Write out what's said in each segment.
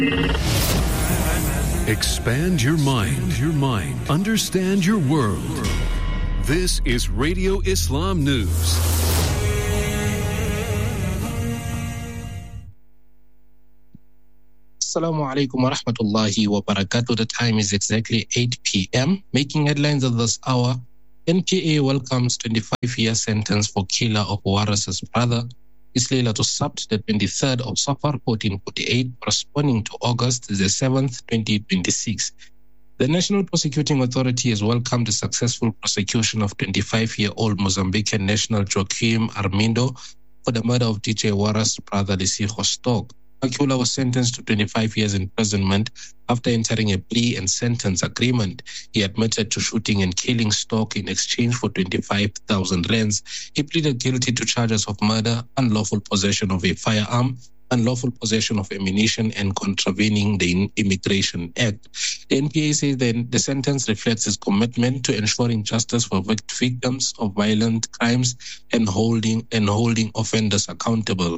Expand your mind. Understand your world. This is Radio Islam News. Assalamu alaikum wa rahmatullahi wa barakatuh. The time is exactly 8 p.m. Making headlines of this hour, NPA welcomes 25-year sentence for killer of Waras's brother. It's Laylatul Sabt, the 23rd of Safar, 1448, corresponding to August the 7th, 2026. The National Prosecuting Authority has welcomed the successful prosecution of 25-year-old Mozambican national Joaquim Armindo for the murder of DJ Waras's brother Lisijo Stock. Akula was sentenced to 25 years imprisonment after entering a plea and sentence agreement. He admitted to shooting and killing Stock in exchange for 25,000 rands. He pleaded guilty to charges of murder, unlawful possession of a firearm, unlawful possession of ammunition, and contravening the Immigration Act. The NPA says that the sentence reflects its commitment to ensuring justice for victims of violent crimes and holding offenders accountable.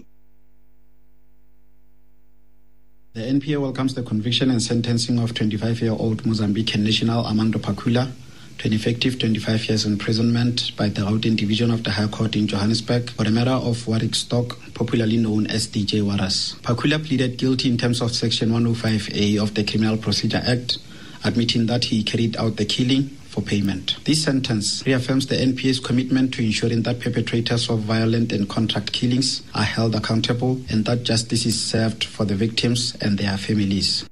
The NPA welcomes the conviction and sentencing of 25-year-old Mozambican national Armando Pakula to an effective 25 years imprisonment by the Gauteng Division of the High Court in Johannesburg for the murder of Warwick Stock, popularly known as DJ Waras. Pakula pleaded guilty in terms of Section 105A of the Criminal Procedure Act, admitting that he carried out the killing for payment. This sentence reaffirms the NPA's commitment to ensuring that perpetrators of violent and contract killings are held accountable and that justice is served for the victims and their families.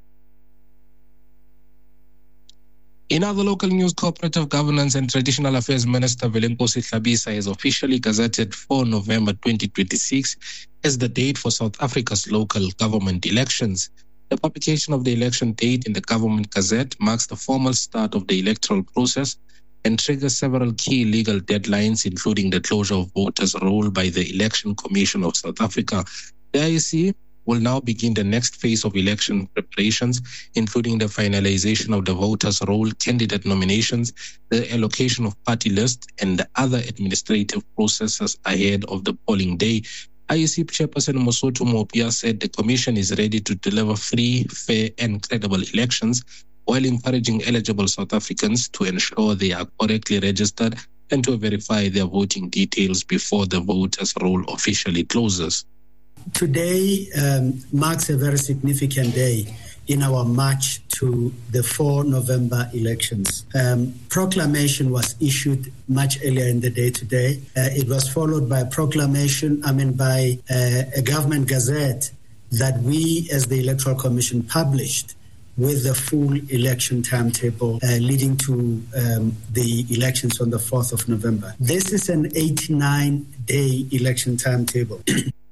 In other local news, Cooperative Governance and Traditional Affairs Minister Velenkosi Hlabisa has officially gazetted 4 November 2026 as the date for South Africa's local government elections. The publication of the election date in the Government Gazette marks the formal start of the electoral process and triggers several key legal deadlines, including the closure of voters' roll by the Election Commission of South Africa. The IEC will now begin the next phase of election preparations, including the finalization of the voters' roll, candidate nominations, the allocation of party lists, and the other administrative processes ahead of the polling day. IEC Chairperson Mosotho Mopia said the Commission is ready to deliver free, fair, and credible elections while encouraging eligible South Africans to ensure they are correctly registered and to verify their voting details before the voters' roll officially closes. Today marks a very significant day in our march to the 4 November elections. Proclamation was issued much earlier in the day today. It was followed by a government gazette that we as the Electoral Commission published with the full election timetable leading to the elections on the 4th of November. This is an 89-day election timetable.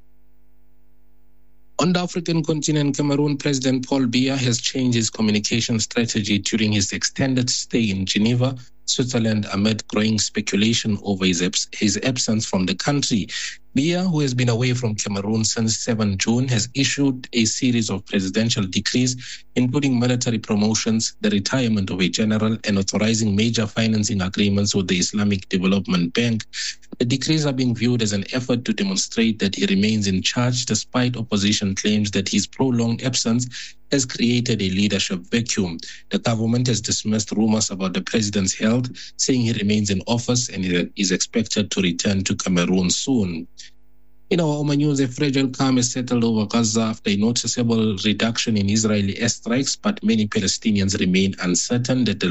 On the African continent, Cameroon President Paul Biya has changed his communication strategy during his extended stay in Geneva, Switzerland, amid growing speculation over his absence from the country. Biya, who has been away from Cameroon since 7 June, has issued a series of presidential decrees, including military promotions, the retirement of a general, and authorizing major financing agreements with the Islamic Development Bank. The decrees are being viewed as an effort to demonstrate that he remains in charge despite opposition claims that his prolonged absence has created a leadership vacuum. The government has dismissed rumors about the president's health, saying he remains in office and is expected to return to Cameroon soon. In our Oman news, a fragile calm has settled over Gaza after a noticeable reduction in Israeli airstrikes, but many Palestinians remain uncertain that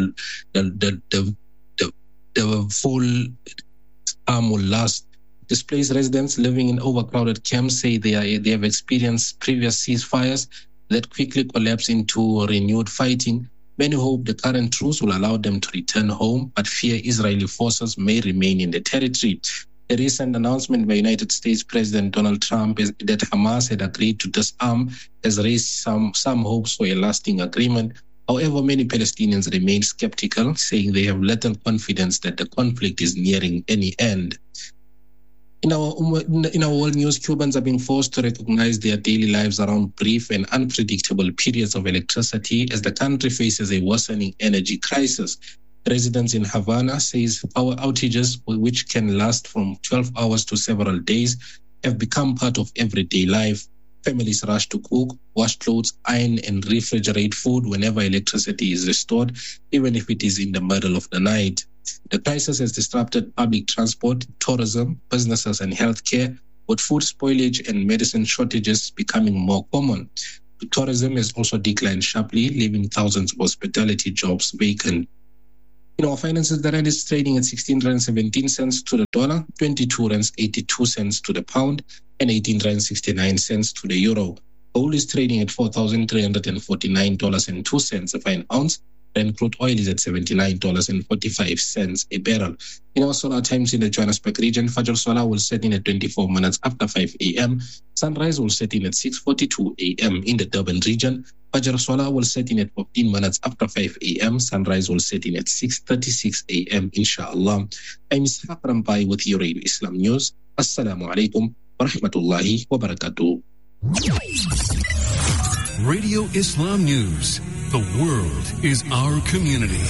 the full calm will last. Displaced residents living in overcrowded camps say they have experienced previous ceasefires that quickly collapse into renewed fighting. Many hope the current truce will allow them to return home, but fear Israeli forces may remain in the territory. A recent announcement by United States President Donald Trump is that Hamas had agreed to disarm has raised some hopes for a lasting agreement. However, many Palestinians remain skeptical, saying they have little confidence that the conflict is nearing any end. In our world news, Cubans are being forced to recognize their daily lives around brief and unpredictable periods of electricity as the country faces a worsening energy crisis. Residents in Havana says power outages, which can last from 12 hours to several days, have become part of everyday life. Families rush to cook, wash clothes, iron and refrigerate food whenever electricity is restored, even if it is in the middle of the night. The crisis has disrupted public transport, tourism, businesses and healthcare, with food spoilage and medicine shortages becoming more common. Tourism has also declined sharply, leaving thousands of hospitality jobs vacant. In our finances, the rand is trading at 16 rand 17 cents to the dollar, 22 rand 82 cents to the pound, and 18 rand 69 cents to the euro. Gold is trading at $4,349.02 a fine ounce, and crude oil is at $79.45 a barrel. In our solar times in the Johannesburg region, Fajr Solar will set in at 24 minutes after 5 a.m. Sunrise will set in at 6:42 a.m. in the Durban region. Fajr Solar will set in at 15 minutes after 5 a.m. Sunrise will set in at 6:36 a.m. inshallah. I'm Ishaq Rampai with your Radio Islam News. Assalamu alaikum wa rahmatullahi wa barakatuh. Radio Islam News. The world is our community.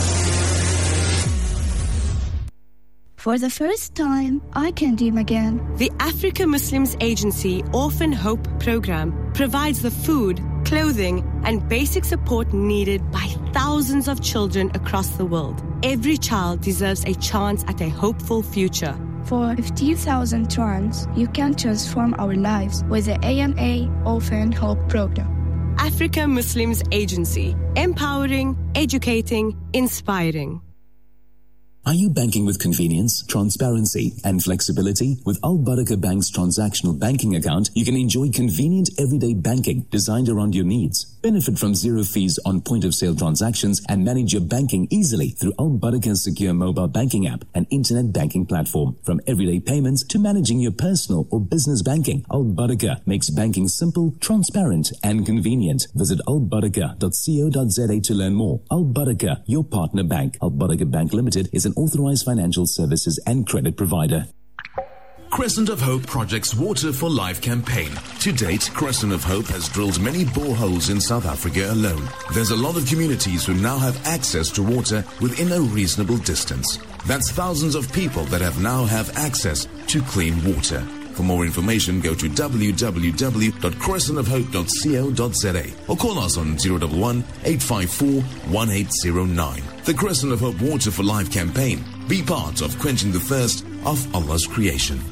For the first time, I can dream again. The Africa Muslims Agency Orphan Hope Program provides the food, clothing, and basic support needed by thousands of children across the world. Every child deserves a chance at a hopeful future. For 50,000 rands, you can transform our lives with the AMA Orphan Hope Program. Africa Muslims Agency, empowering, educating, inspiring. Are you banking with convenience, transparency, and flexibility? With Al Barakah Bank's transactional banking account, you can enjoy convenient everyday banking designed around your needs. Benefit from zero fees on point-of-sale transactions and manage your banking easily through Al Barakah's secure mobile banking app and internet banking platform. From everyday payments to managing your personal or business banking, Al Barakah makes banking simple, transparent, and convenient. Visit albarakah.co.za to learn more. Al Barakah, your partner bank. Al Barakah Bank Limited is an authorized financial services and credit provider. Crescent of Hope Project's Water for Life campaign. To date, Crescent of Hope has drilled many boreholes in South Africa alone. There's a lot of communities who now have access to water within a reasonable distance. That's thousands of people that now have access to clean water. For more information, go to www.crescentofhope.co.za or call us on 011 854 1809. The Crescent of Hope Water for Life campaign. Be part of quenching the thirst of Allah's creation.